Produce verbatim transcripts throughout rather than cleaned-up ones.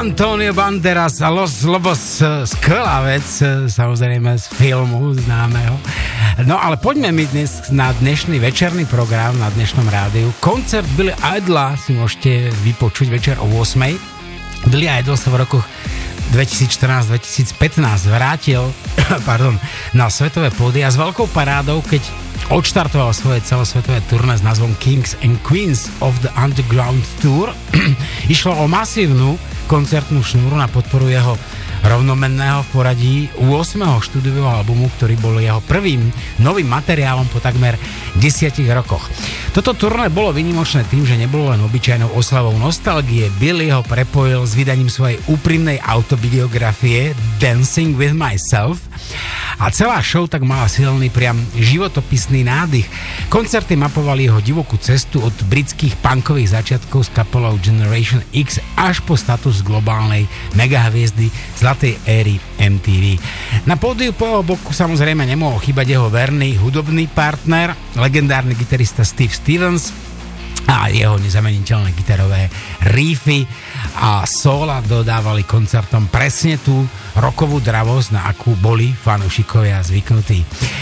Antonio Banderas a Los Lobos, skvelá vec, samozrejme z filmu známeho. No ale poďme mi dnes na dnešný večerný program na dnešnom rádiu. Koncert Billy Idola si môžete vypočuť večer o ôsmej. Billy Idol sa v rokoch dvetisícštrnásť dvetisícpätnásť vrátil pardon, na svetové pódy a s veľkou parádou, keď odštartoval svoje celosvetové turné s názvom Kings and Queens of the Underground Tour. Išlo o masívnu koncertnú šnúru na podporu jeho rovnomenného v poradí ôsmeho štúdiového albumu, ktorý bol jeho prvým novým materiálom po takmer desiatich rokoch. Toto turné bolo výnimočné tým, že nebolo len obyčajnou oslavou nostalgie. Billy ho prepojil s vydaním svojej úprimnej autobiografie Dancing with Myself a celá show tak mala silný, priam životopisný nádych. Koncerty mapovali jeho divokú cestu od britských punkových začiatkov s kapelou Generation X až po status globálnej megahviezdy zlatej éry em té vé. Na pódiu po jeho boku samozrejme nemohol chýbať jeho verný hudobný partner, legendárny gitarista Steve Stevens a jeho nezameniteľné gitarové riffy a sóla dodávali koncertom presne tú rockovú dravosť, na akú boli fanúšikovia zvyknutí.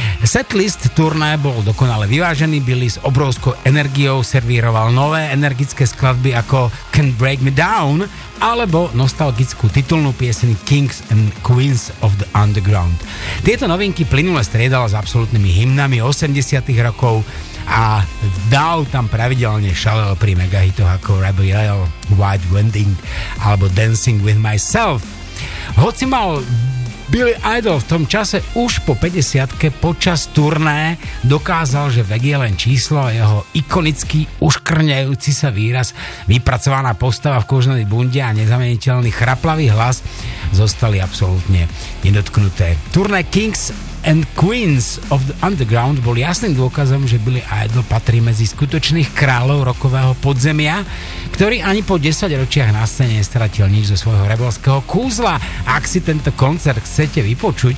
Setlist turné bol dokonale vyvážený, Billy s obrovskou energiou servíroval nové energické skladby ako Can't Break Me Down alebo nostalgickú titulnú pieseň Kings and Queens of the Underground. Tieto novinky plynule striedala s absolútnymi hymnami osemdesiatych rokov a Dow tam pravidelne šalel pri megahitoch ako Rebel Yell, White Wedding alebo Dancing with Myself. Hoci mal Billy Idol v tom čase už po päťdesiatke počas turné dokázal, že vek je len číslo a jeho ikonický uškrňajúci sa výraz, vypracovaná postava v koženej bunde a nezameniteľný chraplavý hlas zostali absolútne nedotknuté. Turné Kings and Queens of the Underground bol jasným dôkazom, že Billy Idol patrí medzi skutočných kráľov rockového podzemia, ktorý ani po desaťročiach na scéne nestratil nič zo svojho rebelského kúzla. Ak si tento koncert chcete vypočuť,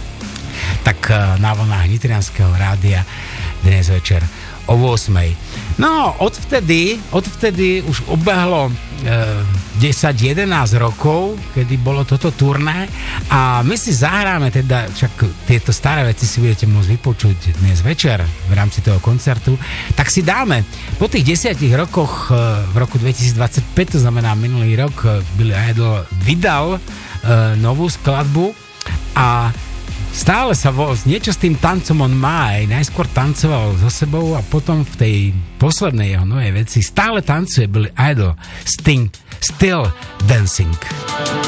tak na vlnách Nitrianskeho rádia dnes večer o ôsmej. No, odvtedy, odvtedy už obehlo e, desať jedenásť rokov, kedy bolo toto turné a my si zahráme teda, však tieto staré veci si budete môcť vypočuť dnes večer v rámci toho koncertu, tak si dáme po tých desiatich rokoch e, v roku dvetisícdvadsaťpäť, to znamená minulý rok, Billy Idol vydal e, novú skladbu a stále sa vo, niečo s tým tancom on má, aj najskôr tancoval so sebou a potom v tej poslednej jeho novej veci stále tancuje Billy Idol, Sting, Still Dancing.